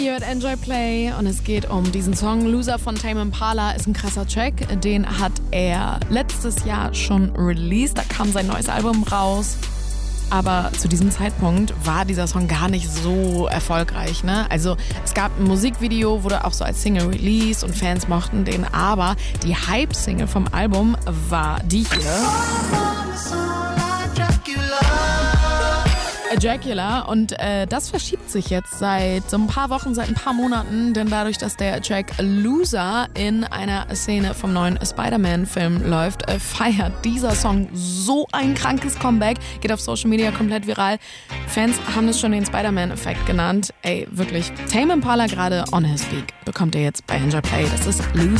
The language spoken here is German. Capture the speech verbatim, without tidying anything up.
Ihr hört Enjoy Play und es geht um diesen Song Loser von Tame Impala. Ist ein krasser Track, den hat er letztes Jahr schon released. Da kam sein neues Album raus. Aber zu diesem Zeitpunkt war dieser Song gar nicht so erfolgreich, ne? Also es gab ein Musikvideo, wurde auch so als Single released und Fans mochten den. Aber die Hype-Single vom Album war die hier. Dracula. Und äh, das verschiebt sich jetzt seit so ein paar Wochen, seit ein paar Monaten, denn dadurch, dass der Track Loser in einer Szene vom neuen Spider-Man-Film läuft, äh, feiert dieser Song so ein krankes Comeback, geht auf Social Media komplett viral. Fans haben es schon den Spider-Man-Effekt genannt. Ey, wirklich, Tame Impala gerade on his peak. Bekommt ihr jetzt bei Enjoy Play. Das ist Loser.